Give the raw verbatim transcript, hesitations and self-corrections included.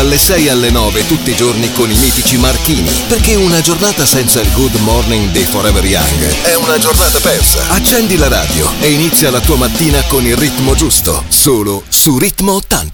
dalle sei alle nove tutti i giorni con i mitici Marchini, perché una giornata senza il Good Morning dei Forever Young è una giornata persa. Accendi la radio e inizia la tua mattina con il ritmo giusto, solo su Ritmo ottanta.